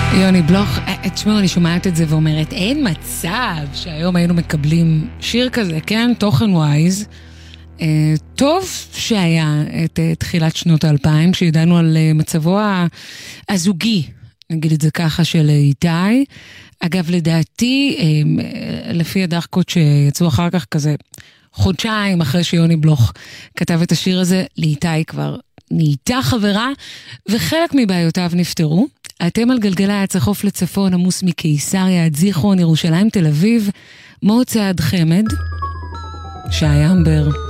יוני בלוך, תשמעו, אני שומעת את זה ואומרת, אין מצב שהיום היינו מקבלים שיר כזה, כן? תוכן ווייז. טוב שהיה את תחילת שנות ה-2000, שידענו על מצבו הזוגי, נגיד את זה ככה, של איתי. אגב, לדעתי, לפי הדחקות שיצאו אחר כך כזה, חודשיים אחרי שיוני בלוך כתב את השיר הזה, לאיתי כבר נהייתה חברה, וחלק מבעיותיו נפטרו. אתם על גלגלצ, החוף לצפון, עמוס מקיסריה עד זיכרון, ירושלים, תל אביב, מוצא עד חמד, שי אמבר.